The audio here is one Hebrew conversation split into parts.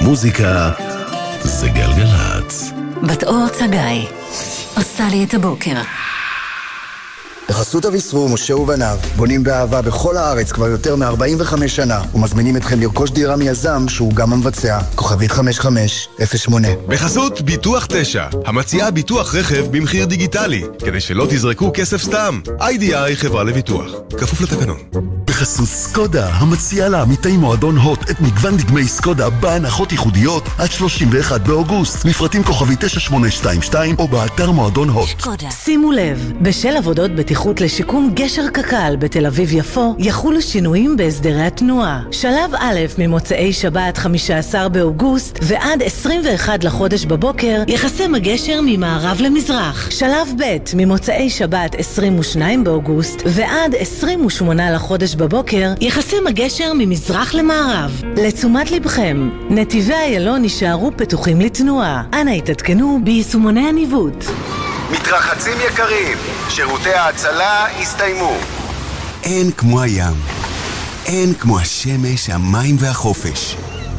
מוזיקה זה גלגלץ. בת אור צגאי עושה לי את הבוקר. בחסות אביסרו, משה ובניו, בונים באהבה בכל הארץ כבר יותר מ-45 שנה, ומזמינים אתכם לרכוש דירה מיזם שהוא גם המבצע. כוכבית 5508. בחסות ביטוח 9, המציעה ביטוח רכב במחיר דיגיטלי, כדי שלא תזרקו כסף סתם. IDI חברה לביטוח, כפוף לתקנון. בחסות סקודה, המציעה לעמיתי מועדון הוט את מגוון דגמי סקודה בהנחות ייחודיות עד 31 באוגוסט. מפרטים כוכבית 9822 או באתר מועדון הוט. שימו לב, בשל עבודות בטיחות לשיקום גשר קק"ל בתל אביב יפו יחולו שינויים בהסדרי התנועה. שלב א' ממוצאי שבת 15 באוגוסט ועד 21 לחודש בבוקר יחסם הגשר ממערב למזרח. שלב ב' ממוצאי שבת 22 באוגוסט ועד 28 לחודש בבוקר יחסם הגשר ממזרח למערב. לתשומת לבכם, נתיבי איילון יישארו פתוחים לתנועה. אנא התעדכנו ביישומוני הניווט. מתרחצים יקרים, שירותי ההצלה הסתיימו. אין כמו הים, אין כמו השמש, המים והחופש.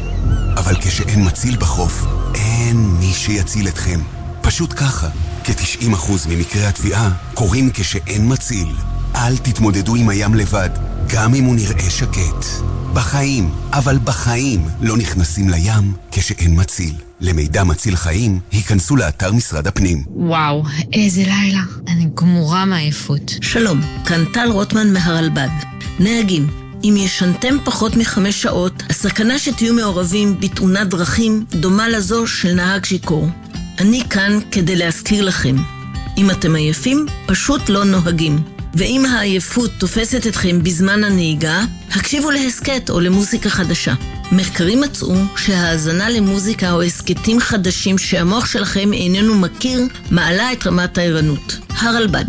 אבל כשאין מציל בחוף, אין מי שיציל אתכם. פשוט ככה, כ-90% ממקרי התביעה קורים כשאין מציל. אל תתמודדו עם הים לבד, גם אם הוא נראה שקט. בחיים, אבל בחיים לא נכנסים לים כשאין מציל. למידע מציל חיים, היכנסו לאתר משרד הפנים. וואו, איזה לילה. אני גמורה מעייפות. שלום, כאן טל רוטמן מהרלב"ד. נהגים, אם ישנתם פחות מ5 שעות, הסכנה שתהיו מעורבים בתאונת דרכים דומה לזו של נהג שיכור. אני כאן כדי להזכיר לכם. אם אתם עייפים, פשוט לא נוהגים. ואם העייפות תופסת אתכם בזמן הנהיגה, הקשיבו להסקט או למוזיקה חדשה. מחקרים מצאו שההאזנה למוזיקה או הסקטים חדשים שהמוח שלכם איננו מכיר, מעלה את רמת הערנות. הרלב"ד.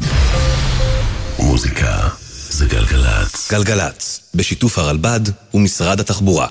מוזיקה זה גלגלץ. גלגלץ, בשיתוף הרלב"ד ומשרד התחבורה.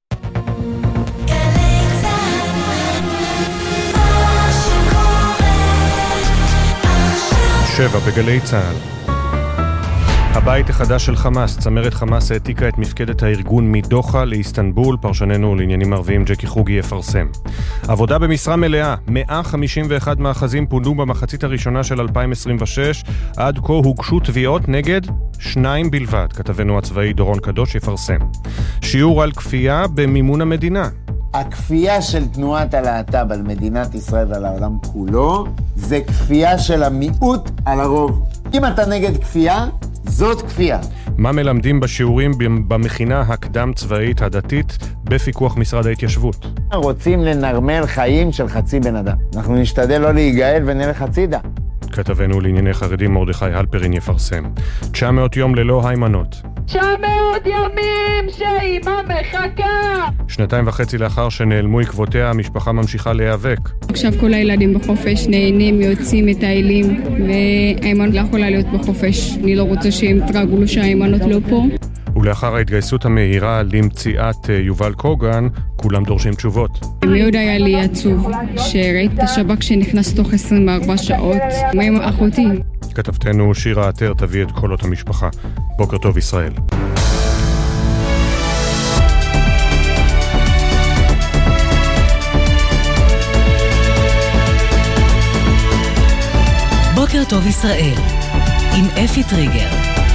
שבע בגלי צהל. הבית החדש של חמאס, צמרת חמאס העתיקה את מפקדת הארגון מדוחה לאיסטנבול, פרשננו לעניינים ערביים ג'קי חוגי יפרסם. עבודה במשרה מלאה, 151 מאחזים פונו במחצית הראשונה של 2026, עד כה הוגשו תביעות נגד 2 בלבד, כתבנו הצבאי דורון קדוש יפרסם. שיעור על כפייה במימון המדינה. הכפייה של תנועת הלהט"ב על מדינת ישראל ועל העולם כולו, זה כפייה של המיעוט על הרוב. אם אתה נגד כפייה, זאת כפייה. מה מלמדים בשיעורים במכינה הקדם צבאית הדתית בפיקוח משרד ההתיישבות? רוצים לנרמל חיים של חצי בן אדם. אנחנו נשתדל לא להיגאל ונלך הצידה. כתבנו לענייני חרדים מרדכי הלפרין יפרסם. 900 יום ללא היימנות. 900 ימים שאימא מחכה. 2.5 לאחר שנעלמו עקבותיה, המשפחה ממשיכה להיאבק. עכשיו כל הילדים בחופש נהנים, יוצאים, מטיילים, והאימנות לא יכולה להיות בחופש. אני לא רוצה שהם תרגלו שהאימנות לא פה. ולאחר ההתגייסות המהירה למציאת יובל קוגן, כולם דורשים תשובות. מאוד היה לי עצוב שראיתי את השב"כ שנכנס תוך 24 שעות. מה עם אחותי? כתבתנו שירה עטר תביא את קולות המשפחה. בוקר טוב ישראל. בוקר טוב ישראל עם אפי טריגר.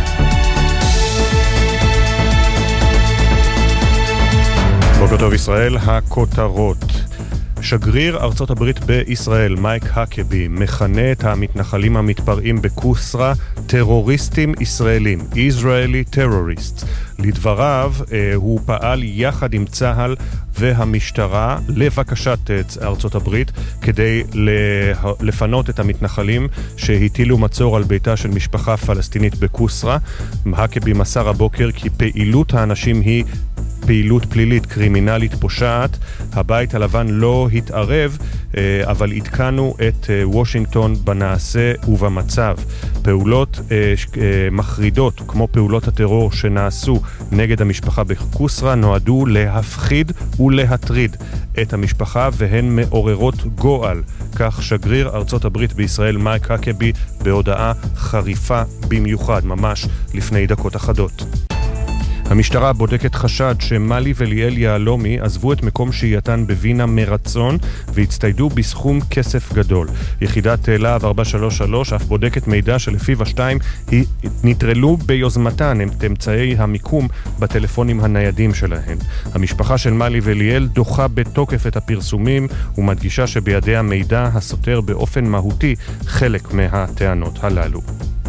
בוקר טוב ישראל, הכותרות. שגריר ארצות הברית בישראל, מייק הקבי, מכנה את המתנחלים המתפרעים בקוסרה טרוריסטים ישראלים, Israeli terrorists. לדבריו, הוא פעל יחד עם צה"ל והמשטרה לבקשת ארצות הברית כדי לפנות את המתנחלים שהטילו מצור על ביתה של משפחה פלסטינית בקוסרה. הקבי מסר הבוקר כי פעילות האנשים היא פעילות פלילית קרימינלית פושעת. הבית הלבן לא התערב, אבל התקנו את וושינגטון בנעשה ובמצב. פעולות מחרידות כמו פעולות הטרור שנעשו נגד המשפחה בקוסרה נועדו להפחיד ולהטריד את המשפחה והן מעוררות גועל. כך שגריר ארצות הברית בישראל מייק הקבי בהודעה חריפה במיוחד ממש לפני דקות אחדות. המשטרה בודקת חשד שמלי וליאל יעלומי עזבו את מקום שהייתן בווינה מרצון והצטיידו בסכום כסף גדול. יחידת להב 433 אף בודקת מידע שלפיו השתיים נטרלו ביוזמתן את אמצעי המיקום בטלפונים הניידים שלהן. המשפחה של מלי וליאל דוחה בתוקף את הפרסומים ומדגישה שבידיה מידע הסותר באופן מהותי חלק מהטענות הללו.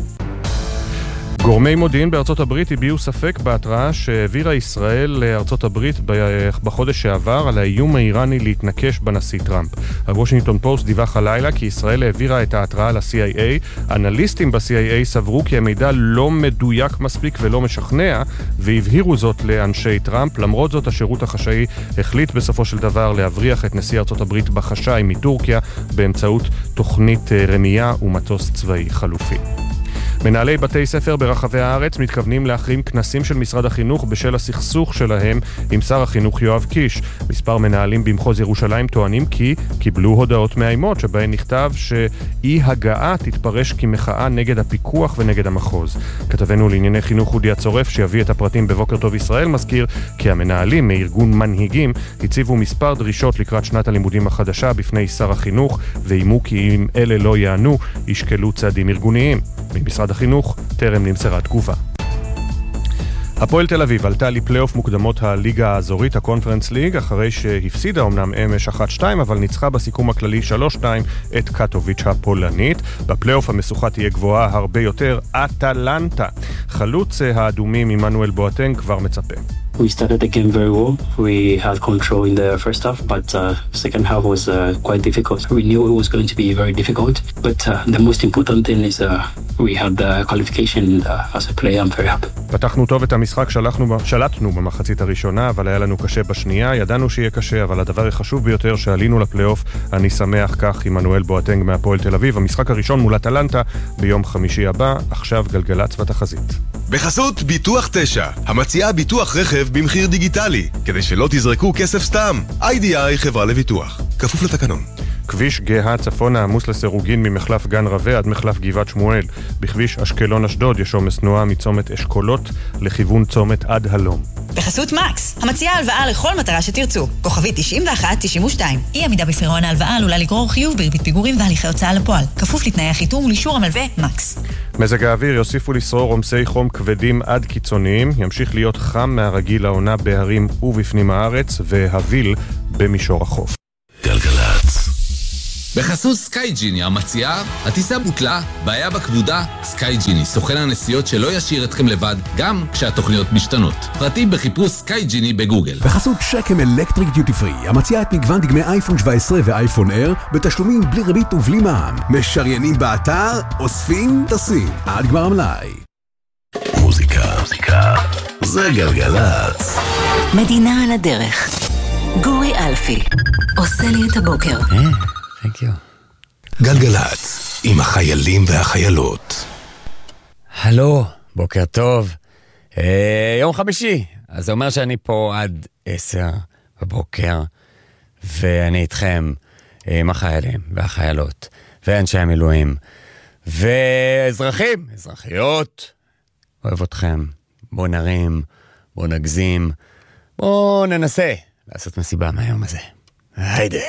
גורמי מודיעין בארצות הברית הביעו ספק בהתראה שהעבירה ישראל לארצות הברית בחודש שעבר על האיום האיראני להתנקש בנשיא טראמפ. הוושינגטון פוסט דיווח הלילה כי ישראל העבירה את ההתראה ל-CIA. אנליסטים ב-CIA סברו כי המידע לא מדויק מספיק ולא משכנע, והבהירו זאת לאנשי טראמפ. למרות זאת, השירות החשאי החליט בסופו של דבר להבריח את נשיא ארצות הברית בחשאי מטורקיה באמצעות תוכנית רמייה ומטוס צבאי חלופי. מנהלי בתי ספר ברחבי הארץ מתכוונים להחרים כנסים של משרד החינוך בשל הסכסוך שלהם עם שר החינוך יואב קיש. מספר מנהלים במחוז ירושלים טוענים כי קיבלו הודעות מאיימות שבהן נכתב שאי הגעה תתפרש כמחאה נגד הפיקוח ונגד המחוז. כתבנו לענייני חינוך אודי הצורף שיביא את הפרטים בבוקר טוב ישראל מזכיר כי המנהלים מארגון מנהיגים הציבו מספר דרישות לקראת שנת הלימודים החדשה בפני שר החינוך ואימו כי אם אלה לא יענו ישקלו צעדים ארגוניים. ממשרד החינוך טרם נמסרה תגובה. הפועל תל אביב עלתה לפלייאוף מוקדמות הליגה האזורית, הקונפרנס ליג, אחרי שהפסידה אומנם אמש 1-2, אבל ניצחה בסיכום הכללי 3-2 את קטוביץ' הפולנית. בפלייאוף המשוכה תהיה גבוהה הרבה יותר, אטלנטה. חלוץ האדומים עמנואל בואטנג כבר מצפה. We started the game very well. We had control in the first half, but second half was quite difficult. We knew it was going to be very difficult, but the most important thing is we had the qualification as a player. I'm very happy. פתחנו טוב את המשחק, שלטנו במחצית הראשונה, אבל היה לנו קשה בשנייה. ידענו שיהיה קשה, אבל הדבר החשוב ביותר שעלינו לפלייאוף, אני שמח כך עמנואל בואטנג מהפועל תל אביב. המשחק הראשון מול אטלנטה ביום חמישי הבא, עכשיו גלגלצ בתחזית. בחסות ביטוח 9, המציעה ביטוח רכב במחיר דיגיטלי, כדי שלא תזרקו כסף סתם. IDI חברה לביטוח, כפוף לתקנון. כביש גאה צפונה עמוס לסירוגין ממחלף גן רווה עד מחלף גבעת שמואל. בכביש אשקלון אשדוד יש עומס תנועה מצומת אשכולות לכיוון צומת עד הלום. בחסות מקס, המציעה הלוואה לכל מטרה שתרצו. כוכבית 91-92. אי עמידה בפירעון ההלוואה עלולה לגרור חיוב בריבית פיגורים והליכי הוצאה לפועל. כפוף לתנאי החיתום ולאישור המלווה מקס. מזג האוויר יוסיפו לשרור עומסי חום כבדים עד קיצוניים. ימשיך להיות חם מהרגיל לעונה בהרים ובפנים הארץ והביל במישור החוף. גלגלצ. בחסות סקייג'יני המציעה, הטיסה בוטלה, בעיה בכבודה, סקייג'יני, סוכן הנסיעות שלא ישאיר אתכם לבד, גם כשהתוכניות משתנות. פרטים בחיפוש סקייג'יני בגוגל. בחסות שקם אלקטריק דיוטי פרי, המציעה את מגוון דגמי אייפון 17 ואייפון אייר, בתשלומים בלי ריבית ובלי מע"מ. משריינים באתר, אוספים, טסים, עד גמר המלאי. מוזיקה זה גלגלצ. מדינה על הדרך. גורי אלפי עושה לי את הבוקר. Thank you. גלגלצ, עם החיילים והחיילות. הלו, בוקר טוב. יום חמישי, אז זה אומר שאני פה עד 10 בבוקר, ואני איתכם עם החיילים והחיילות, ואנשי המילואים, ואזרחים, אזרחיות. אוהב אתכם. בוא נרים, בוא נגזים, בוא ננסה לעשות מסיבה מהיום הזה. היידה.